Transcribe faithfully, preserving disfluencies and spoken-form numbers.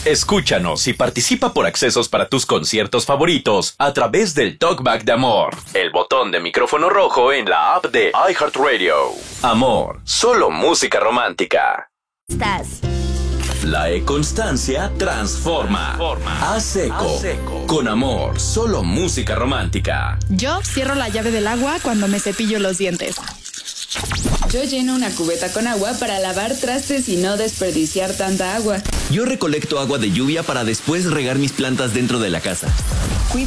Escúchanos y participa por accesos para tus conciertos favoritos a través del Talkback de Amor, el botón de micrófono rojo en la app de iHeartRadio. Amor, solo música romántica. Estás. La E-Constancia transforma. A seco. Con Amor, solo música romántica. Yo cierro la llave del agua cuando me cepillo los dientes. Yo lleno una cubeta con agua para lavar trastes y no desperdiciar tanta agua. Yo recolecto agua de lluvia para después regar mis plantas dentro de la casa.